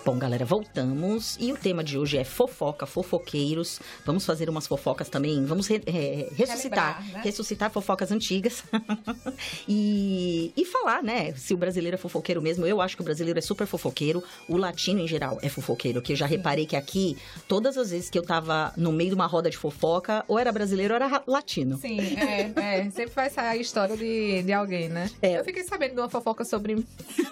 Bom, galera, voltamos. E o tema de hoje é fofoca, fofoqueiros. Vamos fazer umas fofocas também. Vamos ressuscitar fofocas antigas. e falar, né, se o brasileiro é fofoqueiro mesmo. Eu acho que o brasileiro é super fofoqueiro. O latino, em geral, é fofoqueiro. Que eu já reparei que aqui, todas as vezes que eu tava no meio de uma roda de fofoca, ou era brasileiro ou era latino. Sim, sempre vai sair a história de alguém, né? Eu fiquei sabendo de uma fofoca sobre...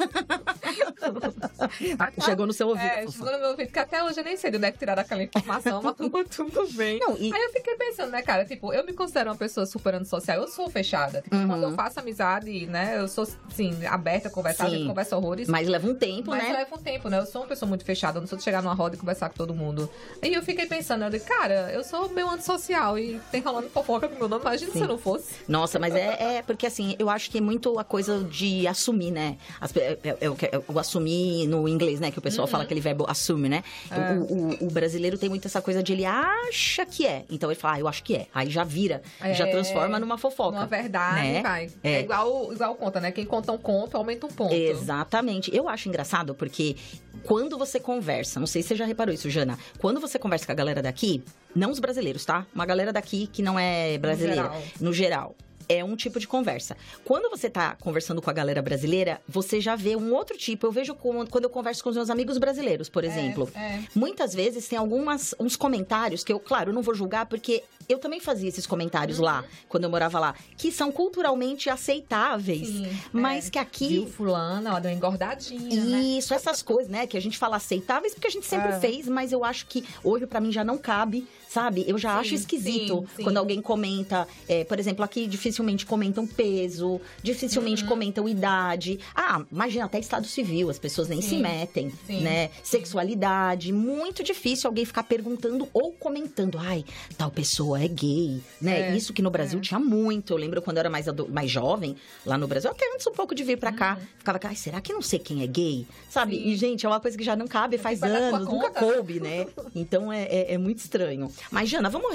Chegou no seu ouvido. Chegou no meu ouvido, que até hoje eu nem sei de onde é que tiraram aquela informação, mas tudo bem. Não, Aí eu fiquei pensando, né, cara, tipo, eu me considero uma pessoa super antissocial, eu sou fechada. Tipo, quando eu faço amizade, né, eu sou, assim, aberta a conversar, a gente conversa horrores. Mas leva um tempo, né? Mas leva um tempo, né? Eu sou uma pessoa muito fechada, eu não sou de chegar numa roda e conversar com todo mundo. E eu fiquei pensando, eu disse, cara, eu sou meio antissocial e tem rolando fofoca com meu nome, imagina se eu não fosse. Nossa, mas é porque, assim, eu acho que é muito a coisa de assumir, né? Eu assumir no inglês, né? Que o pessoal fala aquele verbo assume, né? O brasileiro tem muito essa coisa de ele acha que é. Então ele fala, eu acho que é. Aí já vira, já transforma numa fofoca. Uma verdade, né? vai. É igual conta, né? Quem conta um conto, aumenta um ponto. Exatamente. Eu acho engraçado porque quando você conversa, não sei se você já reparou isso, Jana, quando você conversa com a galera daqui, não os brasileiros, tá? Uma galera daqui que não é brasileira, no geral. É um tipo de conversa. Quando você tá conversando com a galera brasileira, você já vê um outro tipo. Eu vejo quando eu converso com os meus amigos brasileiros, por exemplo. Muitas vezes tem uns comentários que eu, claro, não vou julgar, porque eu também fazia esses comentários lá, quando eu morava lá, que são culturalmente aceitáveis. Sim, mas que aqui... Viu fulana, ela deu uma engordadinha, Isso, essas coisas, né? Que a gente fala aceitáveis, porque a gente sempre fez, mas eu acho que hoje pra mim já não cabe, sabe? Eu já acho esquisito quando alguém comenta, por exemplo, aqui dificilmente comentam peso, dificilmente comentam idade. Imagina, até estado civil, as pessoas nem se metem, né? Sexualidade, muito difícil alguém ficar perguntando ou comentando, tal pessoa é gay, né? Isso que no Brasil tinha muito. Eu lembro quando eu era mais jovem, lá no Brasil, até antes um pouco de vir pra cá, ficava, será que não sei quem é gay? Sabe? E, gente, é uma coisa que já não cabe, faz anos, nunca coube, né? Então, é muito estranho. Mas, Jana, vamos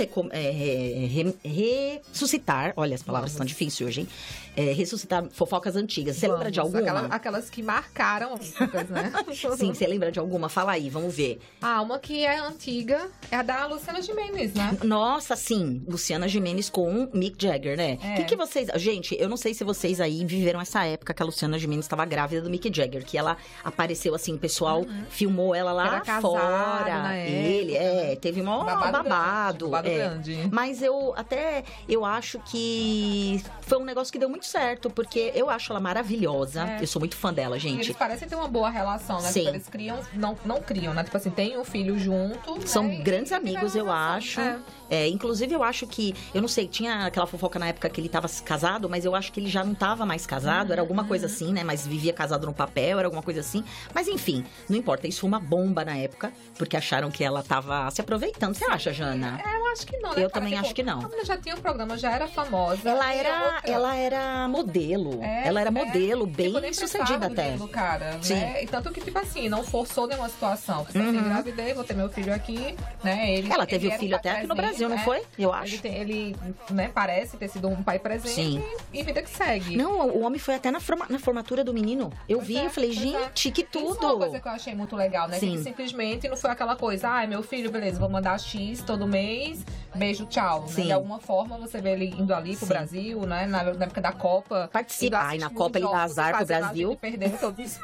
ressuscitar, olha, as palavras estão difíceis hoje, hein? Ressuscitar fofocas antigas. Você lembra de alguma? Aquelas que marcaram épocas, né? Sim, você lembra de alguma? Fala aí, vamos ver. Uma que é antiga é a da Luciana Gimenez, né? Nossa, sim. Luciana Gimenez com Mick Jagger, né? Que vocês... Gente, eu não sei se vocês aí viveram essa época que a Luciana Gimenez estava grávida do Mick Jagger, que ela apareceu assim, o pessoal filmou ela lá fora. Ele, teve um babado. Grande. Mas eu acho que foi um negócio que deu muito certo, porque eu acho ela maravilhosa. Eu sou muito fã dela, gente. E eles parecem ter uma boa relação, né? Sim. Tipo, eles criam, não criam, né? Tipo assim, tem um filho junto. São né? grandes amigos, eu acho. Inclusive, eu acho que... Eu não sei, tinha aquela fofoca na época que ele tava casado, mas eu acho que ele já não tava mais casado. Era alguma coisa assim, né? Mas vivia casado no papel, era alguma coisa assim. Mas enfim, não importa. Isso foi uma bomba na época, porque acharam que ela tava se aproveitando. Você acha, Jana? Eu acho que não, né? Eu também acho que não. A menina já tinha um programa, já era famosa. Ela era modelo. Ela era modelo, bem sucedida até. Modelo, cara, né? E tanto que, tipo assim, não forçou nenhuma situação. Tipo assim, engravidei, vou ter meu filho aqui, né? Ela teve o filho até aqui no Brasil, não foi? Eu acho. Ele né, parece ter sido um pai presente e vida que segue. Não, o homem foi até na formatura do menino. Eu vi, eu falei, gente, que tudo. Isso é uma coisa que eu achei muito legal, né? Que simplesmente não foi aquela coisa, meu filho, beleza, vou mandar X todo mês, beijo, tchau. Né? De alguma forma, você vê ele indo ali pro Brasil, né? Na época da Copa. Participa. Na Copa ele dá azar pro Brasil. Perdendo todo isso.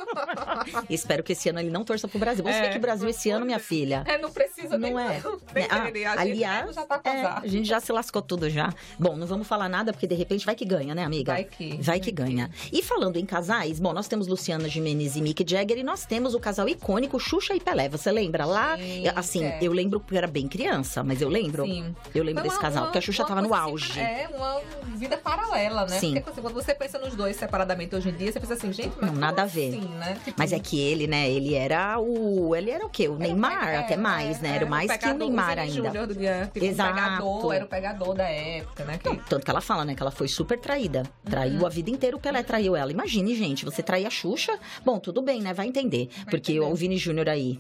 Espero que esse ano ele não torça pro Brasil. Vamos ver que o Brasil esse ano, minha filha. Não precisa não nem. Aliás, já tá a gente já se lascou tudo já. Bom, não vamos falar nada, porque de repente vai que ganha, né, amiga? Vai que ganha. E falando em casais, bom, nós temos Luciana Gimenez e Mick Jagger, e nós temos o casal icônico Xuxa e Pelé. Você lembra? Lá, assim, eu lembro porque eu era bem criança, mas eu lembro. Sim. Eu lembro desse casal, porque a Xuxa tava no auge. Uma vida paralela, né? Sim. Porque quando você pensa nos dois separadamente hoje em dia, você pensa assim, gente, mas não, nada a ver. Assim, né? Tipo, mas é que ele, né, ele era o quê? O Neymar, até mais, né? Era mais que o Neymar ainda. Exato. Era o pegador da época, né? Tanto que ela fala, né, que ela foi super traída. Traiu a vida inteira, o Pelé traiu ela. Imagine, gente, você trair a Xuxa, bom, tudo bem, né, vai entender. Porque o Vini Júnior aí,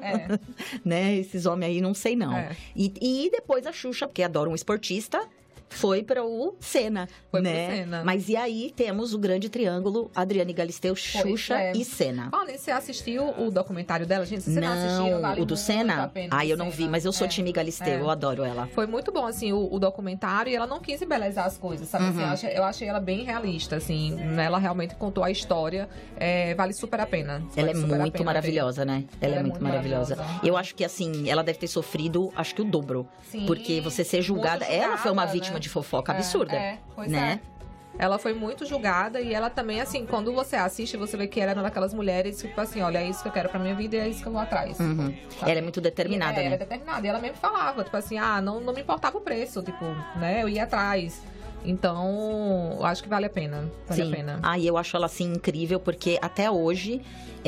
né, esses homens aí, não sei não. E depois a Xuxa, porque adora um esportista, foi para o Senna, Foi né? pro Senna. Mas e aí temos o grande triângulo Adriane Galisteu, Xuxa e Senna. Paulinho, você assistiu o documentário dela, gente? Se você não assistiu, vale o do Senna? Eu não vi, mas eu sou time Galisteu, eu adoro ela. Foi muito bom, assim, o documentário, e ela não quis embelezar as coisas, sabe? Assim, eu achei ela bem realista, assim, ela realmente contou a história, vale super a pena. Ela é muito maravilhosa, né? Ela é muito maravilhosa. Eu acho que, assim, ela deve ter sofrido, acho que o dobro. Sim, porque você ser julgada, ela foi uma vítima, né, de fofoca absurda, né? Ela foi muito julgada e ela também, assim, quando você assiste, você vê que ela era daquelas mulheres, tipo assim, olha, é isso que eu quero pra minha vida e é isso que eu vou atrás. Ela é muito determinada, né? Ela é determinada. E ela mesmo falava, tipo assim, não me importava o preço, tipo, né? Eu ia atrás. Então, eu acho que vale a pena. Vale a pena. E eu acho ela, assim, incrível, porque até hoje,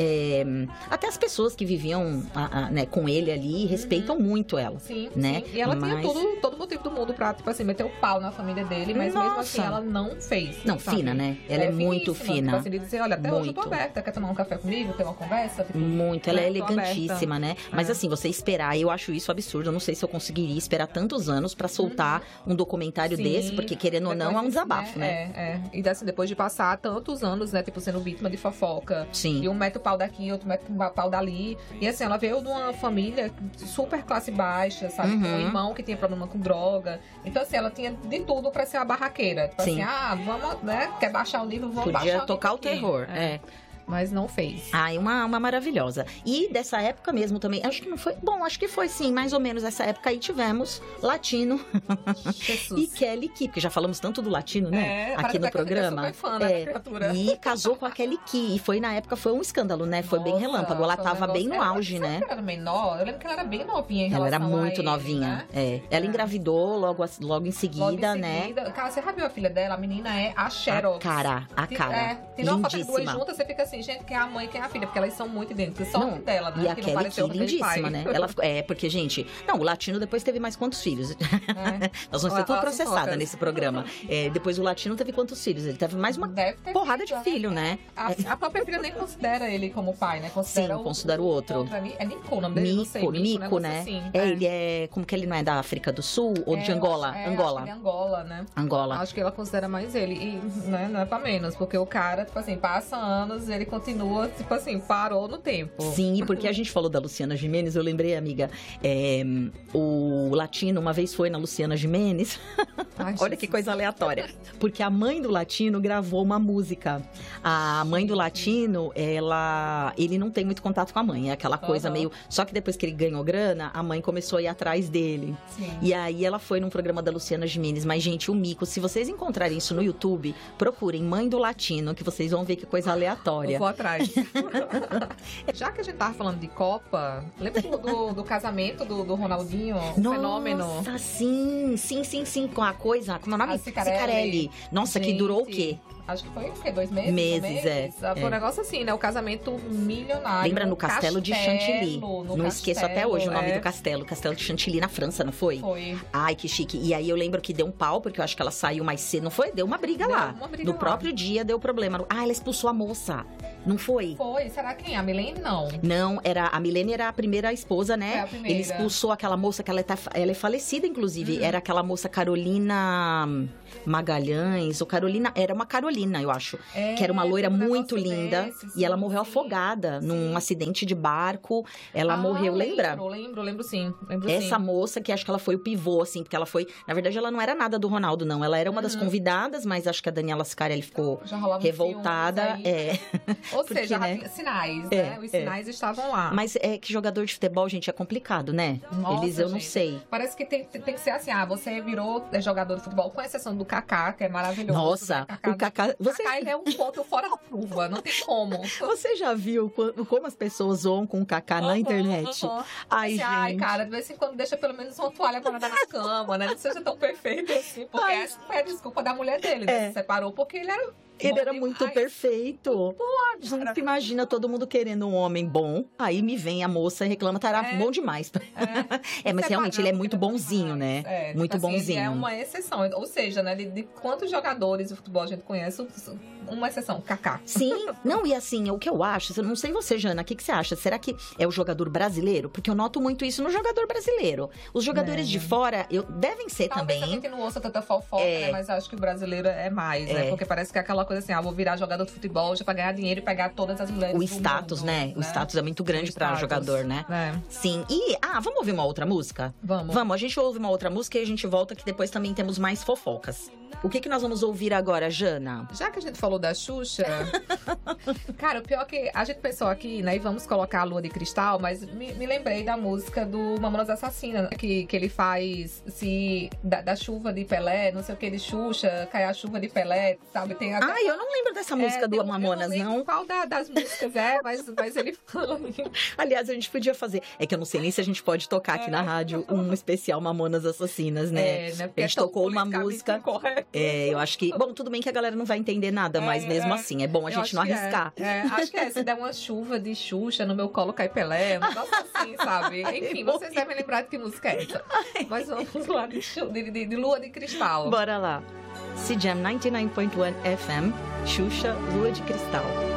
até as pessoas que viviam né, com ele ali respeitam muito ela. Sim, né? Sim. E ela tinha todo motivo do mundo pra, tipo assim, meter o pau na família dele, mas mesmo assim ela não fez. Não, sabe? Fina, né? Ela é muito fina. Tipo assim, de dizer, olha, até hoje eu tô aberta, quer tomar um café comigo, ter uma conversa? Tipo, muito, ela é elegantíssima, né? Mas assim, você esperar, eu acho isso absurdo, eu não sei se eu conseguiria esperar tantos anos pra soltar um documentário desse, porque querendo ou não, é um desabafo, né? E assim, depois de passar tantos anos, né, tipo, sendo vítima de fofoca. Sim. E um mete o pau daqui, outro mete o pau dali. E assim, ela veio de uma família super classe baixa, sabe? Com um irmão que tinha problema com droga. Então, assim, ela tinha de tudo pra ser uma barraqueira. Tipo assim, vamos, né? Quer baixar o nível, vamos baixar o nível. Podia tocar o terror, Mas não fez. Uma maravilhosa. E dessa época mesmo também, acho que não foi... Bom, acho que foi sim, mais ou menos essa época aí tivemos Latino e Kelly Key, porque já falamos tanto do Latino, né? Aqui no programa. Eu sou fã da criatura. E casou com a Kelly Key. E foi, na época, foi um escândalo, né? Foi bem relâmpago. Ela tava bem no auge, né? Ela era menor. Eu lembro que ela era bem novinha em relação Ela era muito novinha, né? Ela engravidou logo em seguida, né? Cara, você já viu a filha dela? A menina é a Xerox. A cara. Tem uma foto de duas juntas, você fica assim, gente, quem é a mãe, quem é a filha? Porque elas são muito idênticas. Só dela, né? E a Kelly Key, lindíssima, né? Ela, porque, gente... Não, o Latino depois teve mais quantos filhos? Nós vamos ser tudo processada nesse programa. Depois o Latino teve quantos filhos? Ele teve mais uma porrada de filho, né? A própria filha nem considera ele como pai, né? Considera o outro. É Nico o nome dele, não sei. Mico, né? Assim. Ele é... Como que ele não é da África do Sul? Ou de Angola? Angola. Acho que é Angola, né? Angola. Acho que ela considera mais ele. E, né, não é pra menos. Porque o cara, tipo assim, passa anos, ele continua, tipo assim, parou no tempo. Sim, e porque a gente falou da Luciana Gimenez, eu lembrei, amiga, o Latino uma vez foi na Luciana Gimenez. Olha que coisa aleatória. Porque a mãe do Latino gravou uma música. A mãe do Latino, ele não tem muito contato com a mãe. É aquela coisa meio... Só que depois que ele ganhou grana, a mãe começou a ir atrás dele. Sim. E aí ela foi num programa da Luciana Gimenez. Mas, gente, o mico, se vocês encontrarem isso no YouTube, procurem Mãe do Latino, que vocês vão ver que coisa aleatória. Eu vou atrás. Já que a gente tava falando de Copa, lembra do casamento do Ronaldinho? Fenômeno? Nossa, sim. Com a coisa... Como é o nome? Cicarelli. Nossa, gente, que durou o quê? Acho que foi o quê? 2 meses? Meses. Foi um negócio assim, né? O casamento milionário. Lembra no Castelo de Chantilly? Não esqueço até hoje o nome do castelo. Castelo de Chantilly, na França, não foi? Foi. Ai, que chique. E aí eu lembro que deu um pau, porque eu acho que ela saiu mais cedo. Não foi? Deu uma briga lá. No próprio dia deu problema. Ela expulsou a moça. Não foi? Foi. Será quem? A Milene, não? Não, a Milene era a primeira esposa, né? A primeira. Ele expulsou aquela moça, que ela é falecida, inclusive. Era aquela moça Carolina Magalhães, ou Carolina... Era uma Carolina, eu acho. Que era uma loira muito linda. E ela morreu afogada num acidente de barco. Ela morreu, lembra? Lembro sim. Essa moça, que acho que ela foi o pivô, assim, porque ela foi... Na verdade, ela não era nada do Ronaldo, não. Ela era uma das convidadas, mas acho que a Daniela Scicarelli ficou revoltada. Ou seja, né? Sinais, né? Os sinais estavam lá. Mas é que jogador de futebol, gente, é complicado, né? Nossa, eu não sei. Parece que tem que ser assim, você virou jogador de futebol, com exceção do Kaká, que é maravilhoso. Nossa, né? o Kaká... Kaká, ele é um ponto fora da curva, não tem como. Você já viu como as pessoas zoam com o Kaká na internet? Ai, gente. Ai, cara, de vez em quando deixa pelo menos uma toalha pra nadar na cama, né? Não seja tão perfeito assim, porque essa foi a desculpa da mulher dele, né? Se separou porque ele era Ele era muito perfeito. Gente, imagina todo mundo querendo um homem bom, aí me vem a moça e reclama, tá bom demais. Mas realmente ele é muito bonzinho, né? Muito assim, bonzinho. Ele é uma exceção, ou seja, né, de quantos jogadores de futebol a gente conhece, uma exceção, Kaká. Sim, não, e assim, o que eu acho, eu não sei você, Jana, o que você acha? Será que é o jogador brasileiro? Porque eu noto muito isso no jogador brasileiro. Os jogadores de fora, devem ser talvez também. Que não ouça tanta fofoca, né? Mas acho que o brasileiro é mais, né? Porque parece que é aquela coisa assim, vou virar jogador de futebol já pra ganhar dinheiro e pegar todas as mulheres do status, mundo, né? O status é muito grande pra jogador, né? Sim. E, vamos ouvir uma outra música? Vamos, a gente ouve uma outra música e a gente volta que depois também temos mais fofocas. O que nós vamos ouvir agora, Jana? Já que a gente falou da Xuxa, cara, o pior é que a gente pensou aqui, né, e vamos colocar a Lua de Cristal, mas me lembrei da música do Mamonas Assassina, que ele faz da chuva de Pelé, não sei o que, de Xuxa, cai a chuva de Pelé, sabe? Tem até... eu não lembro dessa música do Mamonas, não. Eu não lembro qual das músicas mas ele fala... Aliás, a gente podia fazer, é que eu não sei nem se a gente pode tocar aqui na rádio um especial Mamonas Assassinas, né? Né? A gente tocou uma música... eu acho que... Bom, tudo bem que a galera não vai entender nada, mas mesmo assim, é bom a gente não arriscar. Acho que se der uma chuva de Xuxa no meu colo cai Pelé, um negócio assim, sabe? Enfim, vocês devem lembrar de que música é essa. Mas vamos lá de Lua de Cristal. Bora lá. CJAM 99.1 FM, Xuxa, Lua de Cristal.